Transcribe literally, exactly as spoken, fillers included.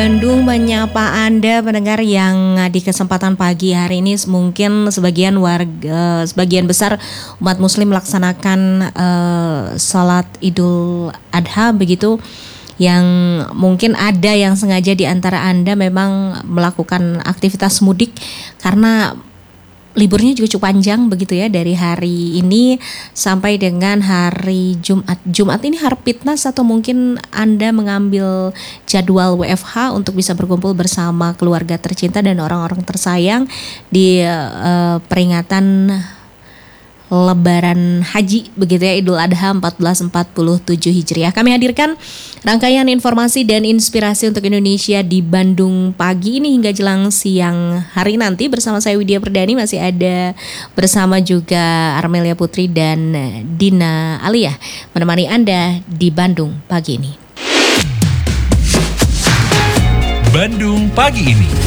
Bandung menyapa Anda pendengar yang di kesempatan pagi hari ini mungkin sebagian warga, sebagian besar umat muslim melaksanakan uh, salat Idul Adha begitu, yang mungkin ada yang sengaja di antara Anda memang melakukan aktivitas mudik karena liburnya juga cukup panjang begitu ya, dari hari ini sampai dengan hari Jumat. Jumat ini hari Fitnas atau mungkin Anda mengambil jadwal W F H untuk bisa berkumpul bersama keluarga tercinta dan orang-orang tersayang di uh, peringatan Lebaran Haji begitu ya, Idul Adha seribu empat ratus empat puluh tujuh Hijriah. Kami hadirkan rangkaian informasi dan inspirasi untuk Indonesia di Bandung pagi ini hingga jelang siang hari nanti. Bersama saya Widya Perdani, masih ada bersama juga Armelia Putri dan Dina Alia menemani Anda di Bandung pagi ini. Bandung pagi ini.